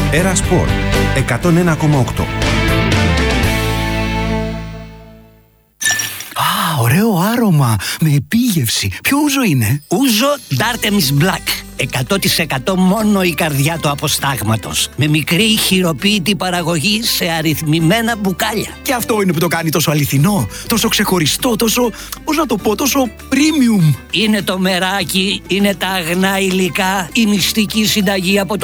Έρα Σπορ 101,8. Ωραίο άρωμα, με επίγευση. Ποιο ούζο είναι? Ούζο Dartemis Black. 100% μόνο η καρδιά του αποστάγματος. Με μικρή χειροποίητη παραγωγή σε αριθμημένα μπουκάλια. Και αυτό είναι που το κάνει τόσο αληθινό, τόσο ξεχωριστό, τόσο, πώς να το πω, τόσο premium. Είναι το μεράκι, είναι τα αγνά υλικά, η μυστική συνταγή από το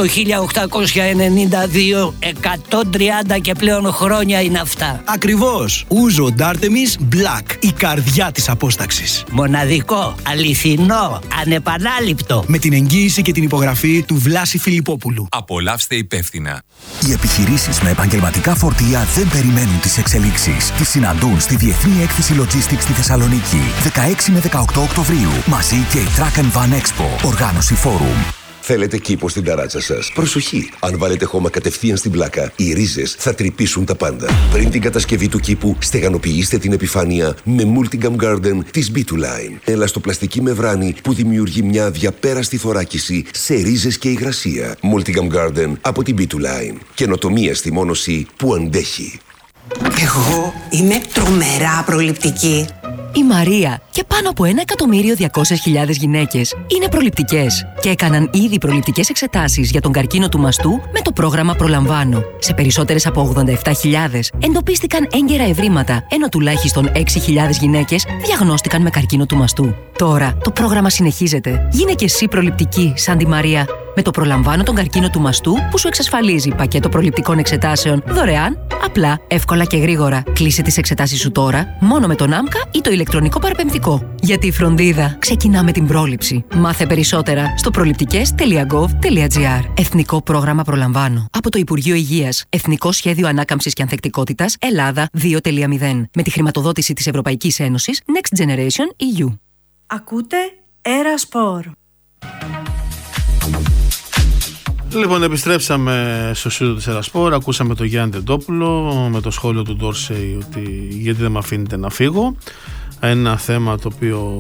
1892. 130 και πλέον χρόνια είναι αυτά. Ακριβώς. Ούζο Dartemis Black, η καρδιά της απόσταξης. Μοναδικό, αληθινό, ανεπανάληπτο. Με την εγγύηση και την υπογραφή του Βλάση Φιλιππόπουλου. Απολαύστε υπεύθυνα. Οι επιχειρήσεις με επαγγελματικά φορτία δεν περιμένουν τις εξελίξεις. Τις συναντούν στη Διεθνή Έκθεση Logistics στη Θεσσαλονίκη. 16 με 18 Οκτωβρίου. Μαζί και η Truck and Van Expo. Οργάνωση Forum. Θέλετε κήπο στην ταράτσα σας? Προσοχή! Αν βάλετε χώμα κατευθείαν στην πλάκα, οι ρίζες θα τρυπήσουν τα πάντα. Πριν την κατασκευή του κήπου, στεγανοποιήστε την επιφάνεια με Multigam Garden της B2Line. Ελαστοπλαστική μεμβράνη που δημιουργεί μια διαπέραστη θωράκιση σε ρίζες και υγρασία. Multigam Garden από την B2Line. Καινοτομία στη μόνωση που αντέχει. Εγώ είμαι τρομερά προληπτική. Η Μαρία και πάνω από 1.200.000 γυναίκες είναι προληπτικές και έκαναν ήδη προληπτικές εξετάσεις για τον καρκίνο του μαστού με το πρόγραμμα Προλαμβάνω. Σε περισσότερες από 87.000 εντοπίστηκαν έγκαιρα ευρήματα, ενώ τουλάχιστον 6.000 γυναίκες διαγνώστηκαν με καρκίνο του μαστού. Τώρα το πρόγραμμα συνεχίζεται. Γίνε και εσύ προληπτική σαν τη Μαρία. Με το Προλαμβάνω τον καρκίνο του μαστού που σου εξασφαλίζει πακέτο προληπτικών εξετάσεων δωρεάν, απλά, εύκολα και γρήγορα. Κλείσε τις εξετάσεις σου τώρα, μόνο με τον ΆΜΚΑ ή το ηλεκτρονικό παραπεμφτικό. Γιατί η φροντίδα ξεκινά με την πρόληψη. Μάθε περισσότερα στο προληπτικές.gov.gr. Εθνικό πρόγραμμα Προλαμβάνω. Από το Υπουργείο Υγείας. Εθνικό Σχέδιο Ανάκαμψης και Ανθεκτικότητας Ελλάδα 2.0. Με τη χρηματοδότηση της Ευρωπαϊκής Ένωσης Next Generation EU. Ακούτε Έρα Σπορ. Λοιπόν, επιστρέψαμε στο στούντιο της Έρα Σπορ. Ακούσαμε τον Γιάννη Τεντόπουλο με το σχόλιο του Ντόρσεϊ ότι γιατί δεν με αφήνετε να φύγω. Ένα θέμα το οποίο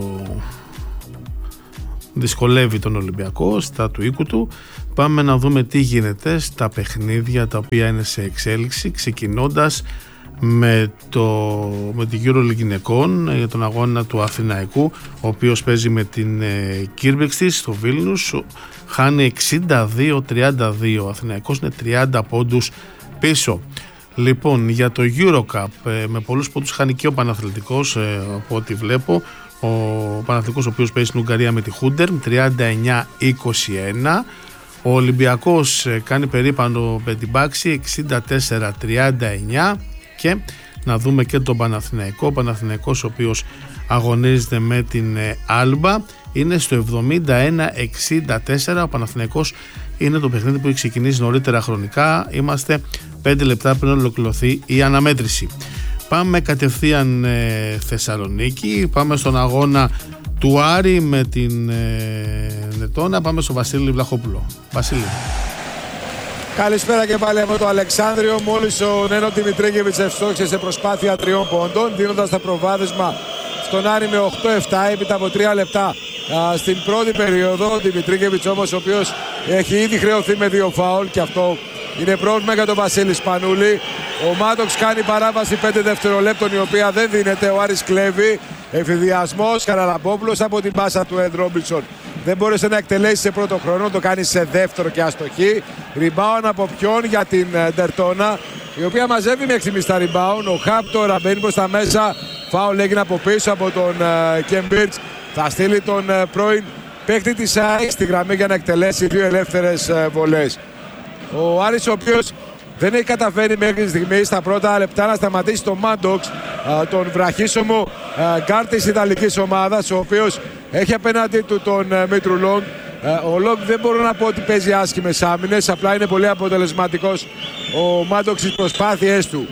δυσκολεύει τον Ολυμπιακό στα του οίκου του. Πάμε να δούμε τι γίνεται στα παιχνίδια τα οποία είναι σε εξέλιξη, ξεκινώντας με την EuroLeague γυναικών για τον αγώνα του Αθηναϊκού, ο οποίος παίζει με την Κίρμπεξ της στο Βίλνους. Χάνει 62-32, ο Αθηναϊκός είναι 30 πόντους πίσω. Λοιπόν, για το EuroCup με πολλούς πόντους χάνει και ο Παναθηναϊκός, από ό,τι βλέπω. Ο Παναθηναϊκός ο οποίος παίζει στην Ουγγαρία με τη Χούντερ 39-21. Ο Ολυμπιακός κάνει περίπανο με την Πάξη 64-39. Και να δούμε και τον Παναθηναϊκό. Ο Παναθηναϊκός ο οποίος αγωνίζεται με την Άλμπα είναι στο 71-64. Ο Παναθηναϊκός είναι το παιχνίδι που έχει ξεκινήσει νωρίτερα χρονικά. Είμαστε 5 λεπτά πριν ολοκληρωθεί η αναμέτρηση. Πάμε κατευθείαν Θεσσαλονίκη. Πάμε στον αγώνα του Άρη με την Νετώνα. Πάμε στο Βασίλη Βλαχόπουλο. Βασίλη. Καλησπέρα και πάλι από το Αλεξάνδριο. Μόλις ο Νένο Δημητρίκεβιτς ευστόχησε σε προσπάθεια 3 πόντων, δίνοντας το προβάδισμα στον Άρη με 8-7 έπειτα από 3 λεπτά στην πρώτη περίοδο. Ο Δημητρίκεβιτς όμως, ο οποίος έχει ήδη χρεωθεί με 2 φάουλ, και αυτό είναι πρόβλημα για τον Βασίλη Σπανούλη. Ο Μάτοξ κάνει παράβαση 5 δευτερολέπτων, η οποία δεν δίνεται. Ο Άρης κλέβει. Εφηδιασμός Χαραλαμπόπουλος από την πάσα του Εντ Ρόμπινσον. Δεν μπόρεσε να εκτελέσει σε πρώτο χρόνο, το κάνει σε δεύτερο και αστοχή. Rebound από ποιον? Για την Ντερτώνα, η οποία μαζεύει μέχρι στιγμής τα rebound. Ο Χαπ τώρα μπαίνει προς τα μέσα. Φάουλ έγινε από πίσω από τον Κέμπιρτς. Θα στείλει τον πρώην παίκτη της ΑΕΚ στη γραμμή για να εκτελέσει 2 ελεύθερες βολές. Ο Άρης, ο οποίος δεν έχει καταφέρει μέχρι στιγμή στα πρώτα λεπτά να σταματήσει τον Μάντοξ, τον βραχίσωμο γκάρ της Ιταλικής ομάδας, ο οποίος έχει απέναντι του τον Μήτρου Λόγκ. Ο Λόγκ δεν μπορώ να πω ότι παίζει άσχημες άμυνες, απλά είναι πολύ αποτελεσματικός ο Μάντοξ στις προσπάθειές του.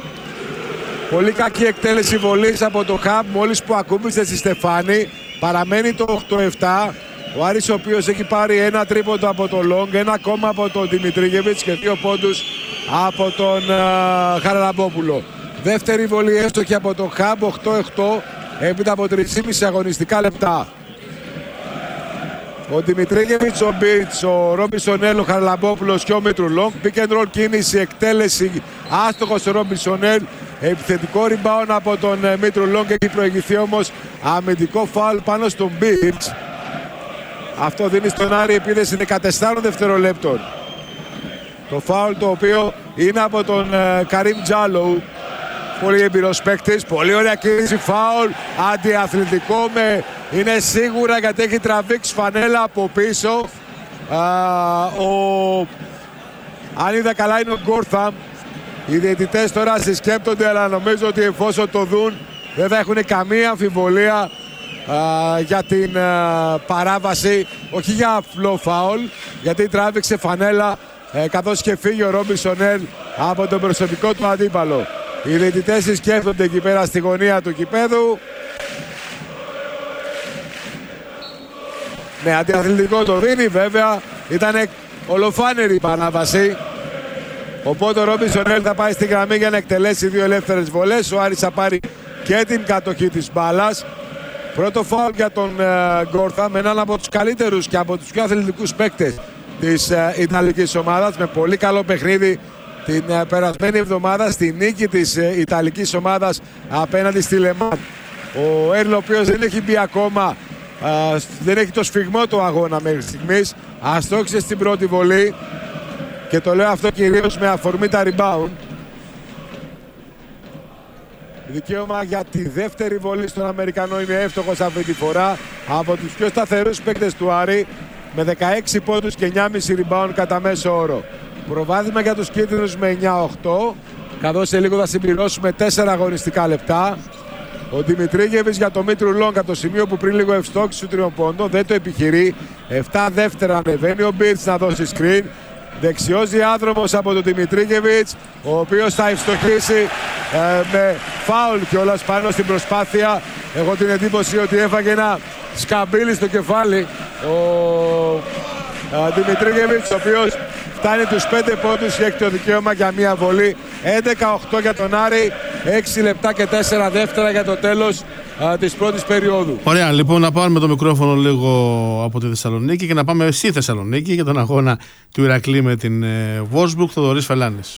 Πολύ κακή εκτέλεση βολής από το Χαμπ, μόλις που ακούμπησε στη Στεφάνη. Παραμένει το 8-7. Ο Άρης, ο οποίος έχει πάρει 1 τρίποντο από τον Λόγκ, 1 ακόμα από τον Δημητρίγεβιτς και 2 πόντους από τον Χαραλαμπόπουλο. Δεύτερη βολή έστοχη από τον Χαμπ, 8-8 έπειτα από 3,5 αγωνιστικά λεπτά. Ο Δημητρίγεβιτς, ο Μπίτς, ο Ρόμπινσον-Ελ, ο Χαραλαμπόπουλος και ο Μήτρου-Λόγκ. Pick and roll κίνηση, εκτέλεση, άστοχος ο Ρόμπινσον-Ελ. Επιθετικό rebound από τον Μήτρου-Λόγκ. Έχει προηγηθεί όμως αμυντικό φάουλ πάνω στον Μπίτς. Αυτό δίνει στον Άρη επίδεση 14 δευτερολέπτων. Το φάουλ το οποίο είναι από τον Καρίμ Τζάλοου. Πολύ εμπειρός παίκτης, πολύ ωραία κίνηση, φάουλ, αντιαθλητικό είναι σίγουρα γιατί έχει τραβήξει φανέλα από πίσω. Αν είδα καλά είναι ο Γκόρθαμ. Οι διαιτητές τώρα συσκέπτονται, αλλά νομίζω ότι εφόσον το δουν δεν θα έχουν καμία αμφιβολία για την παράβαση, όχι για απλό φάουλ, γιατί τράβηξε φανέλα καθώς και φύγει ο Ρόμπινσον-Ελ από τον προσωπικό του αντίπαλο. Οι διαιτητές συσκέπτονται εκεί πέρα στη γωνία του γηπέδου. Ναι, αντιαθλητικό το δίνει, βέβαια ήταν ολοφάνερη η παράβαση. Οπότε ο Ρόμπινσον-Ελ θα πάει στη γραμμή για να εκτελέσει 2 ελεύθερες βολές. Ο Άρης θα πάρει και την κατοχή της μπάλας. Πρώτο φάουλ για τον Γκόρθαμ, έναν από τους καλύτερους και από τους πιο αθλητικούς παίκτες της Ιταλικής ομάδας, με πολύ καλό παιχνίδι την περασμένη εβδομάδα στη νίκη της Ιταλικής ομάδας απέναντι στη Λεμάν. Ο Έρλ, ο οποίος δεν έχει μπει ακόμα, δεν έχει το σφιγμό του αγώνα μέχρι στιγμής, αστόχισε στην πρώτη βολή και το λέω αυτό κυρίως με αφορμή τα rebound. Δικαίωμα για τη δεύτερη βολή στον Αμερικανό, είναι εύστοχος αυτή τη φορά, από τους πιο σταθερούς παίκτες του Άρη, με 16 πόντους και 9,5 rebound κατά μέσο όρο. Προβάδισμα για τους κίτρινους με 9-8, καθώς σε λίγο θα συμπληρώσουμε 4 αγωνιστικά λεπτά. Ο Δημητρίγεβιτς για το Μήτρου-Λόγκ από το σημείο που πριν λίγο ευστόχησε του 3 πόντων, δεν το επιχειρεί. 7 δεύτερα ανεβαίνει ο Μπίτς να δώσει screen. Δεξιός διάδρομος από τον Δημητρίγεβιτς, ο οποίος θα ευστοχίσει με φάουλ κιόλας πάνω στην προσπάθεια. Έχω την εντύπωση ότι έφαγε ένα σκαμπίλι στο κεφάλι ο Δημητρίγεβιτς, ο οποίος φτάνει τους 5 πόντους και έχει το δικαίωμα για μία βολή. 11-8 για τον Άρη, 6 λεπτά και 4 δεύτερα για το τέλος της πρώτης περίοδου. Ωραία, λοιπόν, να πάρουμε το μικρόφωνο λίγο από τη Θεσσαλονίκη και να πάμε στη Θεσσαλονίκη για τον αγώνα του Ηρακλή με την Wolfsburg. Θοδωρής Φελάνης.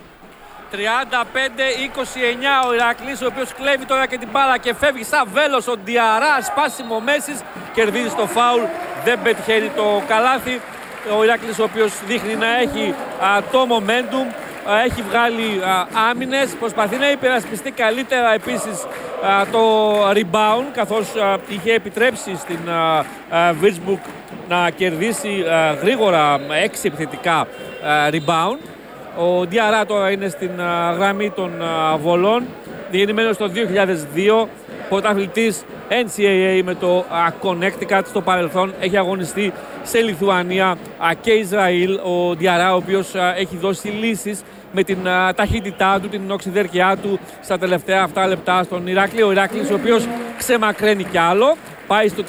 35-29 ο Ηρακλής, ο οποίος κλέβει τώρα και την μπάλα και φεύγει σαν βέλος. Ο Ντιαρά, σπάσιμο Μέσης, κερδίζει στο φάουλ, δεν πετυχαίνει το καλάθι. Ο Ηρακλής, ο οποίος δείχνει να έχει το momentum, έχει βγάλει άμυνες, προσπαθεί να υπερασπιστεί καλύτερα επίσης το rebound, καθώς είχε επιτρέψει στην Wolfsburg να κερδίσει γρήγορα 6 επιθετικά rebound. Ο Ντιαρά τώρα είναι στην γραμμή των βολών, γεννημένος το 2002, πρωταθλητής NCAA με το Connecticut στο παρελθόν, έχει αγωνιστεί σε Λιθουανία και Ισραήλ. Ο Ντιαρά, ο οποίος έχει δώσει λύσεις με την ταχύτητά του, την οξυδέρκειά του στα τελευταία αυτά λεπτά στον Ηράκλη. Ο Ηράκλης, ο οποίος ξεμακραίνει κι άλλο, πάει στο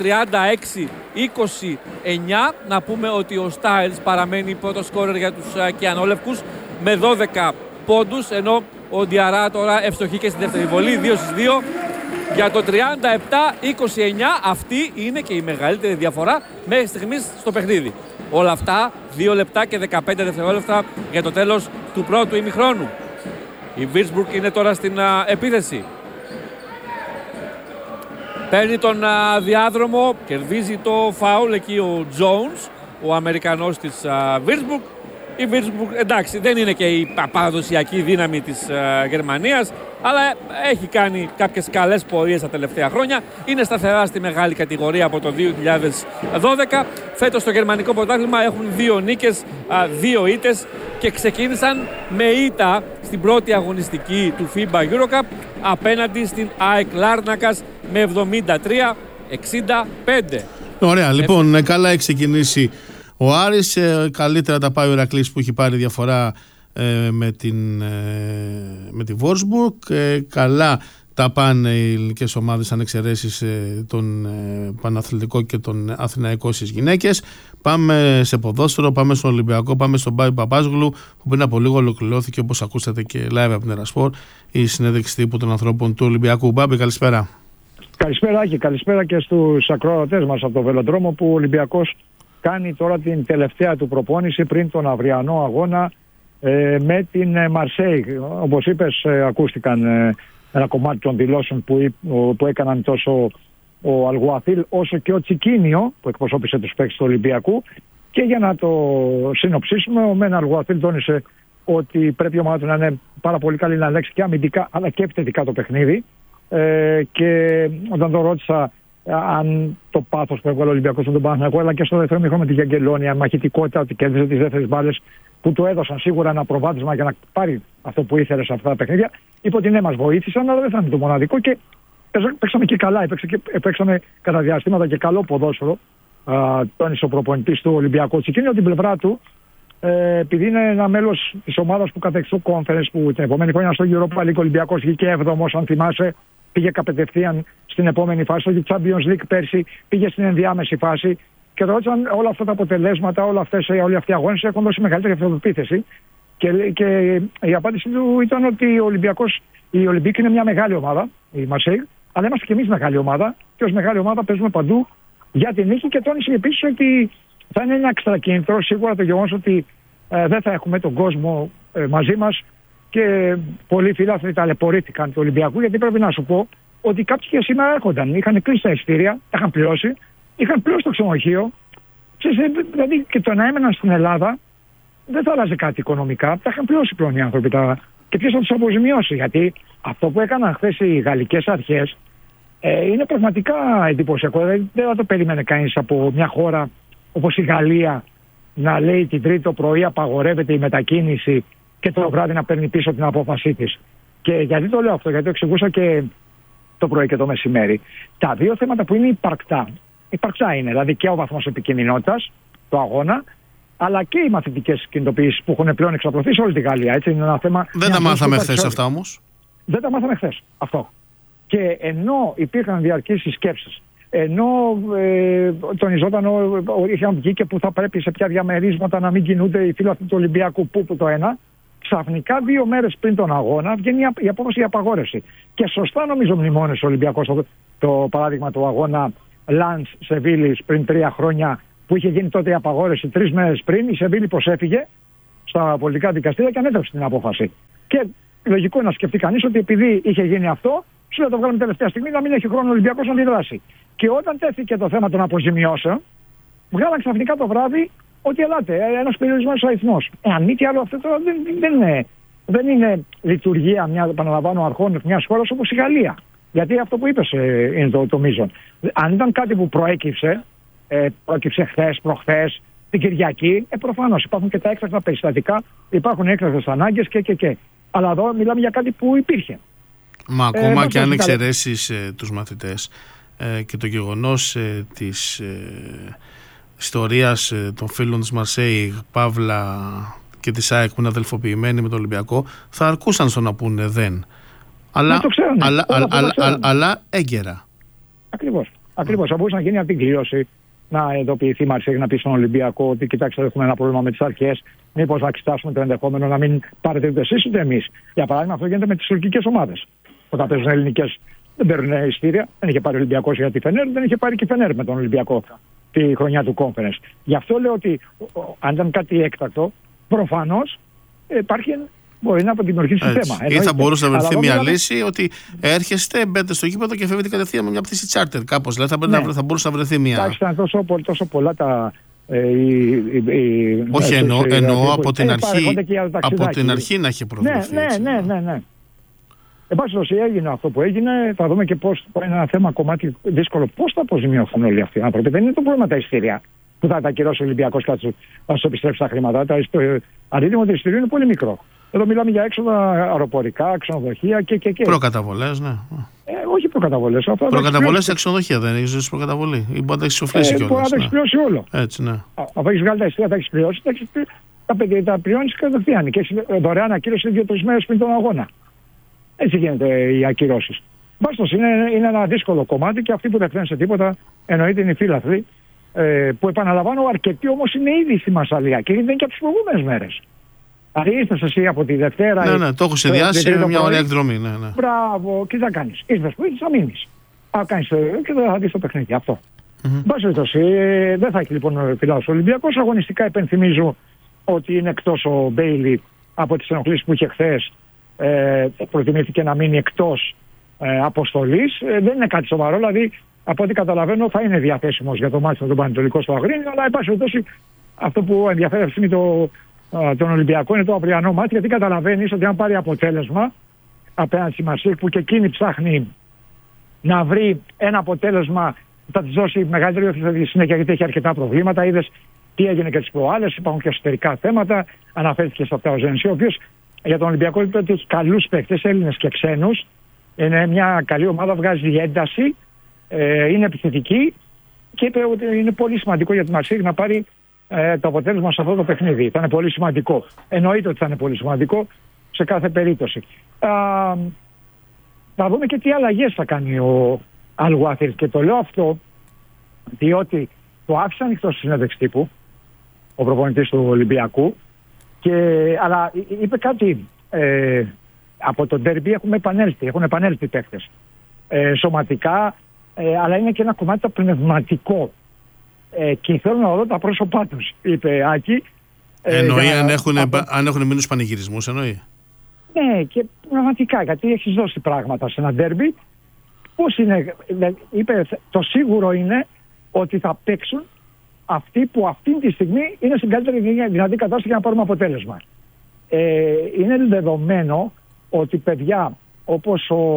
36-29. Να πούμε ότι ο Στάιλς παραμένει πρώτος σκόρερ για τους κιανόλευκους με 12 πόντους, ενώ ο Ντιαρά τώρα ευστοχεί και στη δεύτερη βολή, 2-2. Για το 37-29 αυτή είναι και η μεγαλύτερη διαφορά μέχρι στιγμής στο παιχνίδι. Όλα αυτά 2 λεπτά και 15 δευτερόλεπτα για το τέλος του πρώτου ημιχρόνου. Η Wolfsburg είναι τώρα στην επίθεση. Παίρνει τον διάδρομο, κερδίζει το φάουλ εκεί ο Jones, ο Αμερικανός της Wolfsburg. Η Wolfsburg, εντάξει, δεν είναι και η παραδοσιακή δύναμη της Γερμανίας, αλλά έχει κάνει κάποιες καλές πορείες τα τελευταία χρόνια. Είναι σταθερά στη μεγάλη κατηγορία από το 2012. Φέτος στο γερμανικό πρωτάθλημα έχουν 2 νίκες, 2 ήττες και ξεκίνησαν με ήττα στην πρώτη αγωνιστική του FIBA EuroCup απέναντι στην ΑΕΚ Λάρνακας με 73-65. Ωραία, λοιπόν, καλά έχει ξεκινήσει ο Άρης, καλύτερα τα πάει ο Ηρακλής που έχει πάρει διαφορά με τη Wolfsburg. Καλά τα πάνε οι ελληνικές ομάδες, αν εξαιρέσεις τον Παναθλητικό και τον Αθηναϊκό στις γυναίκες. Πάμε σε ποδόσφαιρο, πάμε στον Ολυμπιακό, πάμε στον Μπάμπη Παπάζογλου, που πριν από λίγο ολοκληρώθηκε, όπως ακούσατε και live από την Ερασπορ, η συνέντευξη τύπου των ανθρώπων του Ολυμπιακού. Μπάμπη, καλησπέρα. Καλησπέρα, και καλησπέρα και στους ακροατές μας από το Βελοδρόμο, που ο Ολυμπιακός κάνει τώρα την τελευταία του προπόνηση πριν τον αυριανό αγώνα με την Μαρσέη. Όπως είπες, ακούστηκαν ένα κομμάτι των δηλώσεων που έκαναν τόσο ο Αλγουαθίλ όσο και ο Τσικίνιο που εκπροσώπησε τους παίκτες του Ολυμπιακού. Και για να το συνοψίσουμε, ο Μεν Αλγουαθίλ τόνισε ότι πρέπει η ομάδα του να είναι πάρα πολύ καλή να ελέγξει και αμυντικά αλλά και επιθετικά το παιχνίδι. Και όταν το ρώτησα αν το πάθος που έβγαλε ο Ολυμπιακός με τον Παναθηναϊκό, αλλά και στο δεύτερο μήχρονο με τη Γιαγγελόνια, μαχητικότητα, ότι κέρδισε τις δεύτερες μπάλες που του έδωσαν σίγουρα ένα προβάδισμα για να πάρει αυτό που ήθελε σε αυτά τα παιχνίδια, είπε ότι ναι, μας βοήθησαν, αλλά δεν θα είναι το μοναδικό και παίξαμε και καλά. Παίξαμε κατά διαστήματα και καλό ποδόσφαιρο. Τόνισε ο προπονητής του Ολυμπιακού. Τσικίνιο την πλευρά του, επειδή είναι ένα μέλος της ομάδας που κατέκτησε το Conference, που την επόμενη χρονιά στο Europa League ο Ολυμπιακός βγήκε 7ος, αν θυμάσαι, πήγε κατευθείαν στην επόμενη φάση. Στο Champions League πέρσι πήγε στην ενδιάμεση φάση. Και ρώτησαν όλα αυτά τα αποτελέσματα, όλοι αυτοί οι αγώνες έχουν δώσει μεγαλύτερη αυτοπεποίθηση. Και η απάντηση του ήταν ότι η Ολυμπίκ είναι μια μεγάλη ομάδα, η Μαρσέη, αλλά είμαστε και εμείς μεγάλη ομάδα. Και ως μεγάλη ομάδα παίζουμε παντού για την νίκη. Και τόνισε επίσης ότι θα είναι ένα έξτρα κίνητρο σίγουρα το γεγονός ότι δεν θα έχουμε τον κόσμο μαζί μας. Και πολλοί φίλαθλοι ταλαιπωρήθηκαν του Ολυμπιακού, γιατί πρέπει να σου πω ότι κάποιοι και σήμερα έρχονταν. Είχαν κλείσει τα εισιτήρια, τα είχαν πληρώσει, είχαν πληρώσει το ξενοδοχείο. Δηλαδή και το να έμεναν στην Ελλάδα δεν θα άλλαζε κάτι οικονομικά. Τα είχαν πληρώσει πλέον οι άνθρωποι. Και ποιος θα τους αποζημιώσει? Γιατί αυτό που έκαναν χθες οι γαλλικές αρχές είναι πραγματικά εντυπωσιακό. Δηλαδή δεν θα το περίμενε κανείς από μια χώρα όπως η Γαλλία να λέει την Τρίτη το πρωί απαγορεύεται η μετακίνηση και το βράδυ να παίρνει πίσω την απόφασή της. Και γιατί το λέω αυτό? Γιατί το εξηγούσα και το πρωί και το μεσημέρι. Τα δύο θέματα που είναι υπαρκτά είναι, δηλαδή και ο βαθμός επικινδυνότητας, το αγώνα, αλλά και οι μαθητικές κινητοποιήσεις που έχουν πλέον εξαπλωθεί σε όλη τη Γαλλία. Έτσι, είναι ένα θέμα. Δεν τα μάθαμε χθες αυτά όμως. Δεν τα μάθαμε χθες αυτό. Και ενώ υπήρχαν διαρκείς συσκέψεις, ενώ τονιζόταν, είχαν βγει και που θα πρέπει σε ποια διαμερίσματα να μην κινούνται οι φίλαθλοι του Ολυμπιακού, που το ένα. Ξαφνικά 2 μέρες πριν τον αγώνα βγαίνει η απόφαση για απαγόρευση. Και σωστά νομίζω μνημόνισε ο Ολυμπιακός το παράδειγμα του αγώνα Λανς Σεβίλης πριν 3 χρόνια που είχε γίνει τότε η απαγόρευση 3 μέρες πριν. Η Σεβίλη προσέφυγε στα πολιτικά δικαστήρια και ανέτρεψε την απόφαση. Και λογικό είναι να σκεφτεί κανείς ότι επειδή είχε γίνει αυτό, σου να το βγάλουμε τελευταία στιγμή να μην έχει χρόνο ο Ολυμπιακός να αντιδράσει. Και όταν τέθηκε το θέμα των αποζημιώσεων, βγάλαν ξαφνικά το βράδυ ότι ελάτε, ένας περιορισμένος αριθμός. Αν μη τι άλλο, αυτό τώρα δεν είναι λειτουργία, επαναλαμβάνω, αρχών μιας χώρας όπως η Γαλλία. Γιατί αυτό που είπες είναι το μείζον. Αν ήταν κάτι που προέκυψε χθες, προχθές, την Κυριακή, προφανώς υπάρχουν και τα έκτακτα περιστατικά, υπάρχουν έκτακτες ανάγκες και. Αλλά εδώ μιλάμε για κάτι που υπήρχε. Μα ακόμα και αν εξαιρέσεις τους μαθητές και το γεγονός της ιστορίας των φίλων της Μαρσέη, Παύλα και της ΑΕΚ που είναι αδελφοποιημένοι με το Ολυμπιακό, θα αρκούσαν στο να πούνε δεν. Αλλά έγκαιρα. Ακριβώς. Θα μπορούσε να γίνει αυτή την κλήρωση, να ειδοποιηθεί η Μαρσέη, να πει στον Ολυμπιακό ότι κοιτάξτε, έχουμε ένα πρόβλημα με τις αρχές. Μήπως να εξετάσουμε το ενδεχόμενο να μην πάρετε ούτε εσείς ούτε εμείς. Για παράδειγμα, αυτό γίνεται με τις τουρκικές ομάδες. Όταν παίζουν ελληνικές, δεν παίρνουν εισιτήρια. Δεν είχε πάρει ο Ολυμπιακός για τη Φενέρ, δεν είχε πάρει και η Φενέρ με τον Ολυμπιακό τη χρονιά του Conference. Γι' αυτό λέω ότι αν ήταν κάτι έκτακτο, προφανώς μπορεί να δημιουργήσει θέμα. Ή θα μπορούσε να βρεθεί μια λύση ότι έρχεστε, μπαίνετε στο γήπεδο και φεύγετε κατευθείαν με μια πτήση τσάρτερ. Κάπως δηλαδή θα μπορούσε να βρεθεί μια. Εντάξει, ήταν τόσο πολλά τα. Όχι, εννοώ από την αρχή να έχει προβληθεί. Ναι. Εν πάση περιπτώσει έγινε αυτό που έγινε. Θα δούμε και πώς είναι ένα θέμα κομμάτι δύσκολο. Πώς θα αποζημιωθούν όλοι αυτοί οι άνθρωποι? Δεν είναι το πρόβλημα τα εισιτήρια που θα τα ακυρώσει ο Ολυμπιακός και θα σου επιστρέψει τα χρήματα. Το αντίτιμο του εισιτηρίου είναι πολύ μικρό. Εδώ μιλάμε για έξοδα αεροπορικά, ξενοδοχεία και. Προκαταβολές, ναι. Όχι προκαταβολές. Προκαταβολές σε ξενοδοχεία δεν έχει ζήσει προκαταβολή. Ή μπορεί να τα έχει σοφλήσει κιόλας. Μπορεί να τα έχει πληρώσει όλο. Έτσι, ναι. Αφού έχει βγάλει τα εισιτήρια, τα έχει πληρώσει, τα πληρώνει κατευθείαν. Και έχει δωρεάν ακύρωση 2-3 μέρες πριν τον αγώνα. Έτσι γίνεται οι ακυρώσεις. Μπάστος είναι ένα δύσκολο κομμάτι και αυτοί που δεν φταίνουν σε τίποτα εννοείται είναι οι φίλαθλοι. Που επαναλαμβάνω, αρκετοί όμως είναι ήδη στη Μασσαλία και είναι και από τις προηγούμενες μέρες. Δηλαδή ήρθες εσύ από τη Δευτέρα. Ναι, το έχω συνδυάσει με μια ωραία εκδρομή. Ναι. Μπράβο, και τι θα κάνεις? Ήρθες που ήρθες, θα μείνεις. Θα κάνεις και θα δεις το παιχνίδι. Αυτό. Εν πάση περιπτώσει, δεν θα έχει λοιπόν πειλάος ο Ολυμπιακός. Αγωνιστικά υπενθυμίζω ότι είναι εκτός ο Μπέιλι από τις ενοχλήσεις που είχε χθες. Προτιμήθηκε να μείνει εκτός αποστολής. Δεν είναι κάτι σοβαρό, δηλαδή από ό,τι καταλαβαίνω θα είναι διαθέσιμος για το μάτι με τον Πανετολικό στο Αγρίνιο, αλλά εν πάση περιπτώσει αυτό που ενδιαφέρει αυτή τη στιγμή τον Ολυμπιακό είναι το αυριανό μάτι, γιατί καταλαβαίνεις ότι αν πάρει αποτέλεσμα απέναντι στη Μαρσέιγ, που και εκείνη ψάχνει να βρει ένα αποτέλεσμα που θα της δώσει μεγαλύτερη συνέχεια, γιατί έχει αρκετά προβλήματα. Είδες τι έγινε και τις προάλλες, υπάρχουν και εσωτερικά θέματα. Αναφέρθηκε σε αυτά ο Ζενσί, ο οποίος για τον Ολυμπιακό είπε ότι έχει καλούς παίκτες, Έλληνες και ξένους. Είναι μια καλή ομάδα, βγάζει ένταση, είναι επιθετική και είπε ότι είναι πολύ σημαντικό για τη Μαρσέιγ να πάρει το αποτέλεσμα σε αυτό το παιχνίδι. Θα είναι πολύ σημαντικό. Εννοείται ότι θα είναι πολύ σημαντικό σε κάθε περίπτωση. Θα δούμε και τι αλλαγές θα κάνει ο Αλ-Γουάθιρ. Και το λέω αυτό διότι το άφησε ανοιχτό στη συνέντευξη τύπου ο προπονητής του Ολυμπιακού, αλλά είπε κάτι, από το ντέρμπι έχουν επανέλθει παίκτες σωματικά, αλλά είναι και ένα κομμάτι το πνευματικό, και θέλω να δω τα πρόσωπά τους, είπε Άκη. Εννοεί αν έχουν μείνει στους πανηγυρισμούς, εννοεί. Ναι, και πραγματικά, γιατί έχεις δώσει πράγματα σε ένα ντέρμπι. Πώς είναι, είπε, το σίγουρο είναι ότι θα παίξουν αυτοί που αυτή τη στιγμή είναι στην καλύτερη δυνατή κατάσταση για να πάρουμε αποτέλεσμα. Είναι δεδομένο ότι παιδιά όπως ο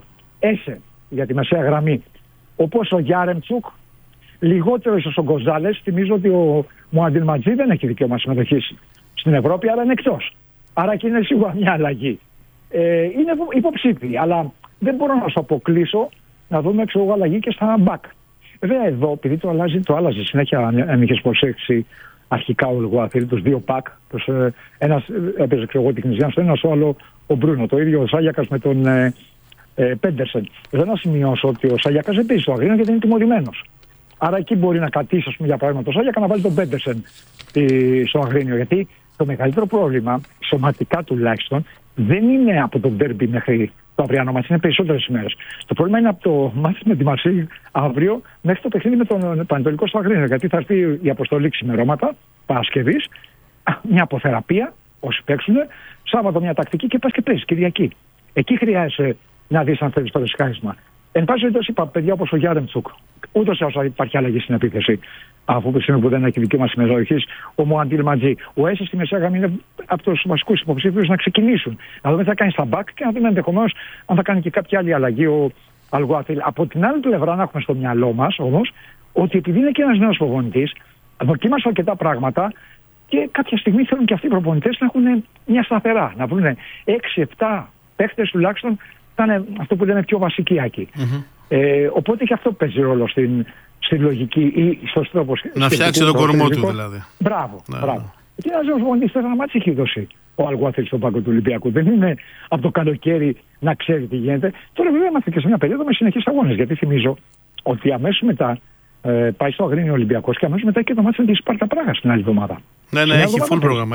Έσε για τη μεσαία γραμμή, όπως ο Γιάρεμτσουκ, λιγότερο ίσως ο Γκοζάλες, θυμίζω ότι ο Μουαντιλματζή δεν έχει δικαίωμα συμμετοχής στην Ευρώπη, αλλά είναι εκτός. Άρα και είναι σίγουρα μια αλλαγή. Είναι υποψήφιοι, αλλά δεν μπορώ να σου αποκλείσω να δούμε αλλαγή και στα μπακ. Βέβαια εδώ, επειδή το άλλαζε συνέχεια, αν είχες προσέξει αρχικά ο Αλ-Γουάθιρ, τους δύο πακ, ένας έπαιζε την Κνιζιάν στο ένα, στο άλλο ο Μπρούνο, το ίδιο ο Σάγιακας με τον Πέντερσεν. Θέλω να σημειώσω ότι ο Σάγιακας δεν παίζει στο Αγρίνιο γιατί είναι τιμωρημένος. Άρα εκεί μπορεί να κατήσει, ας πούμε, για παράδειγμα το Σάγιακα, να βάλει τον Πέντερσεν στο Αγρίνιο. Γιατί το μεγαλύτερο πρόβλημα, σωματικά τουλάχιστον, δεν είναι από τον ντέρμπι μέχρι το αυριανό μάτς, είναι περισσότερες ημέρες. Το πρόβλημα είναι από το μάτς με τη Μαρσέιγ αύριο μέχρι το παιχνίδι με τον Πανετολικό στο Αγρίνιο. Γιατί θα έρθει η αποστολή ξημερώματα Παρασκευής, μια αποθεραπεία, όσοι παίξουν, Σάββατο μια τακτική και πας και παίζεις Κυριακή. Εκεί χρειάζεσαι να δεις αν θέλεις το ρισκάρισμα. Εν πάση περιπτώσει, είπα παιδιά όπως ο Γιάρεμτσουκ, ούτως ή άλλως υπάρχει αλλαγή στην επίθεση. Αφού που δεν έχει δικαίωμα συμμετοχής, ο Μουαντιλματζή, ο Έσε στη μεσαία γραμμή είναι από τους βασικούς υποψήφιους να ξεκινήσουν. Να δούμε τι θα κάνει στα μπακ και να δούμε ενδεχομένως αν θα κάνει και κάποια άλλη αλλαγή ο Αλ-Γουάθιρ. Από την άλλη πλευρά, να έχουμε στο μυαλό μας όμως ότι επειδή είναι και ένας νέος προπονητής, δοκίμασε αρκετά πράγματα και κάποια στιγμή θέλουν και αυτοί οι προπονητές να έχουν μια σταθερά. Να βρουν 6-7 παίχτες τουλάχιστον, θα είναι αυτό που λένε πιο βασικοί εκεί. Οπότε και αυτό παίζει ρόλο στη λογική ή στον τρόπο. Να φτιάξει τον κορμό του δηλαδή. Μπράβο. Γιατί ένας νέος προπονητής ένα μάτσι έχει δώσει ο Αλ-Γουάθιρ στον πάγκο του Ολυμπιακού. Δεν είναι από το καλοκαίρι να ξέρει τι γίνεται. Τώρα βέβαια είμαστε και σε μια περίοδο με συνεχείς αγώνες. Γιατί θυμίζω ότι αμέσως μετά πάει στο Αγρίνιο Ολυμπιακός και αμέσως μετά και το μάτι με τη Σπάρτα Πράγα στην άλλη εβδομάδα. Ναι, έχει full πρόγραμμα.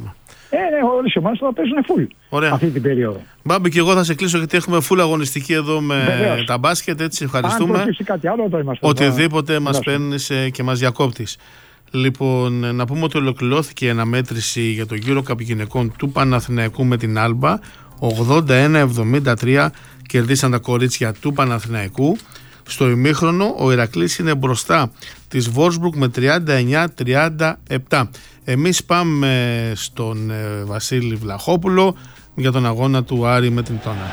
Όλες οι ομάδες θα παίζουν full αυτή την περίοδο. Μπάμπη, και εγώ θα σε κλείσω γιατί έχουμε full αγωνιστική εδώ με τα μπάσκετ. Έτσι, ευχαριστούμε. Αν κάτι άλλο, εδώ είμαστε. Οτιδήποτε μας παίρνεις και μας διακόπτεις. Λοιπόν, να πούμε ότι ολοκληρώθηκε η αναμέτρηση για το EuroCup γυναικών του Παναθηναϊκού με την Άλμπα. 81-73 κερδίσαν τα κορίτσια του Παναθηναϊκού. Στο ημίχρονο ο Ηρακλής είναι μπροστά της Βόρσμπρουκ με 39-37. Εμείς πάμε στον Βασίλη Βλαχόπουλο για τον αγώνα του Άρη με την Τόνα.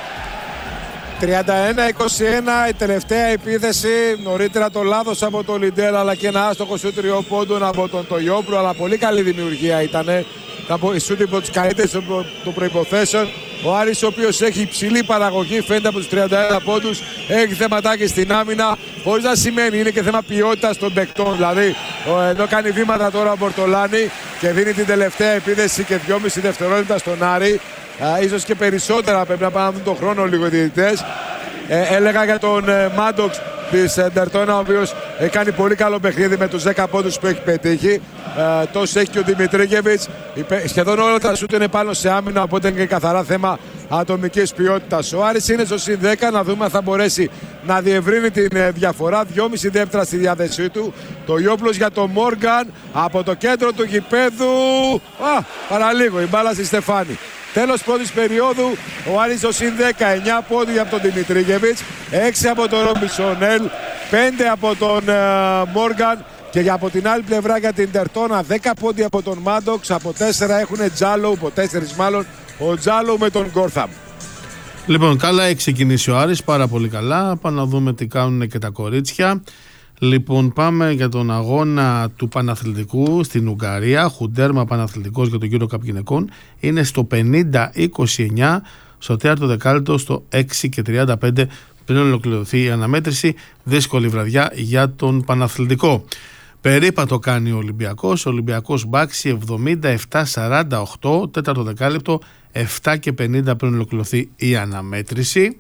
31-21 η τελευταία επίθεση. Νωρίτερα το λάθος από τον Λιντέλ, αλλά και ένα άστοχο σούτ 3 πόντων από τον Τογιόπουλο. Αλλά πολύ καλή δημιουργία ήταν. Η σούτ από τις καλύτερες των προϋποθέσεων. Ο Άρης, ο οποίος έχει υψηλή παραγωγή, φαίνεται από τους 31 πόντους, έχει θεματάκι στην άμυνα, χωρίς να σημαίνει, είναι και θέμα ποιότητας των παικτών. Δηλαδή, ενώ κάνει βήματα τώρα ο Μπορτολάνη και δίνει την τελευταία επίθεση και 2,5 δευτερόλεπτα στον Άρη, ίσως και περισσότερα, πρέπει να πάνε τον χρόνο λίγο οι διαιτητές. Έλεγα για τον Μάντοξ της Ντερτόνα, ο οποίος Έχει κάνει πολύ καλό παιχνίδι με τους 10 πόντους που έχει πετύχει. Τόσο έχει και ο Δημητρίγεβιτς. Σχεδόν όλα τα σούτ είναι πάνω σε άμυνα, οπότε είναι και καθαρά θέμα ατομικής ποιότητας. Ο Άρης είναι στο συν 10, να δούμε αν θα μπορέσει να διευρύνει την διαφορά. 2,5 δεύτερα στη διάθεσή του. Το Ιόπλος για τον Μόργαν από το κέντρο του γηπέδου. Παραλίγο η μπάλα στη Στεφάνη. Τέλος πρώτης περίοδου, ο Άρης στο συν 10, 9 πόντια από τον Δημητρίγεβιτς, 6 από τον Ρομπισονέλ, 5 από τον Μόργαν και από την άλλη πλευρά για την Τερτόνα 10 πόντια από τον Μάντοξ, από 4 έχουν Τζάλο, από 4 μάλλον ο Τζάλο με τον Γκόρθαμ. Λοιπόν, καλά έχει ξεκινήσει ο Άρης, πάρα πολύ καλά. Πάμε να δούμε τι κάνουν και τα κορίτσια. Λοιπόν, πάμε για τον αγώνα του Παναθλητικού στην Ουγγαρία. Χουντέρμα Παναθλητικός για τον Euro Cup γυναικών. Είναι στο 50-29, στο τέταρτο δεκάλεπτο, στο 6:35 πριν ολοκληρωθεί η αναμέτρηση. Δύσκολη βραδιά για τον Παναθλητικό. Περίπατο κάνει ο Ολυμπιακός. Ο Ολυμπιακός Μπάξη 77-48, τέταρτο δεκάλεπτο, 7:50 πριν ολοκληρωθεί η αναμέτρηση.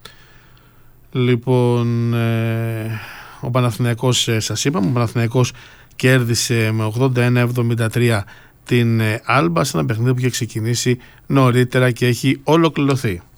Λοιπόν, ο Παναθηναϊκός, σας είπαμε, ο Παναθηναϊκός κέρδισε με 81-73 την Άλμπα σε ένα παιχνίδι που είχε ξεκινήσει νωρίτερα και έχει ολοκληρωθεί.